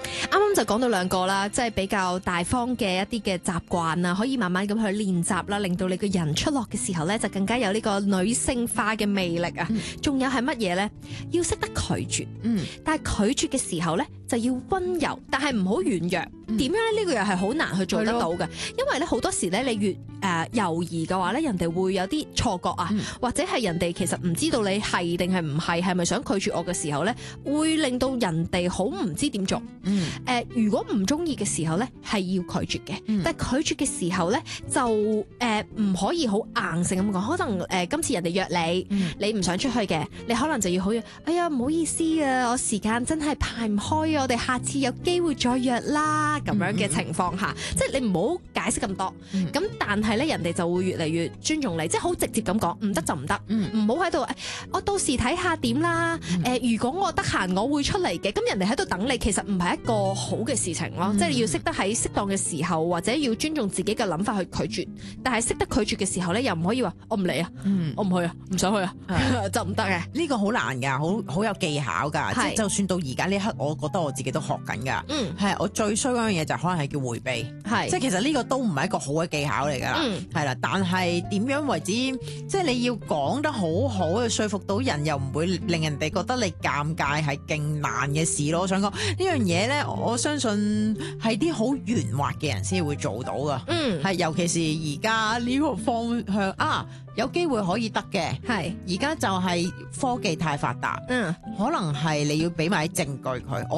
啱啱就講到兩個啦，即係比較大方嘅一啲嘅習慣啊，可以慢慢咁去練習啦，令到你個人出落嘅時候咧，就更加有呢個女性化嘅魅力啊。仲有係乜嘢咧？要識得拒絕，但係拒絕嘅時候咧，就要溫柔，但係唔好軟弱。點樣咧？呢個又係好難去做得到嘅，因為咧好多時咧，你越猶豫嘅話咧，人哋會有啲錯覺啊，或者係人哋其實唔知道你係定係唔係，係咪想拒絕我嘅時候咧，會令到人哋好唔知點做。如果唔中意嘅時候咧，係要拒絕嘅，但係拒絕嘅時候咧，就唔可以好硬性咁講。可能今次人哋約你，你唔想出去嘅，你可能就要好，哎呀唔好意思啊，我時間真係排唔開啊，我哋下次有機會再約啦。咁樣嘅情況下，即係你唔好解釋咁多，咁但係咧人哋就會越嚟越尊重你，即係好直接咁講，唔得就唔得，唔好喺度，我到時睇下點啦。如果我得閒，我會出嚟嘅。咁人哋喺度等你，其實唔係一個好嘅事情咯。即係你要識得喺適當嘅時候，或者要尊重自己嘅諗法去拒絕。但係識得拒絕嘅時候咧，又唔可以話我唔嚟啊，我唔去啊，唔想去啊，就唔得嘅。 呢個好難㗎，好有技巧㗎。即係就算到而家呢刻，我覺得我自己都學緊㗎。係我最衰嗰樣嘢就可能係叫迴避。即係其實呢個都唔係一個好嘅技巧嚟㗎啦。係啦，但係點樣為之？即係你要講得好好，去說服到人，又唔會令人哋覺得你尷尬，係勁難嘅事咯。我想講呢樣嘢咧，我相信係啲好圓滑嘅人先會做到㗎。係尤其是而家呢個方向啊，有機會可以得嘅。係而家就係科技太發達，可能係你要俾埋啲證據佢。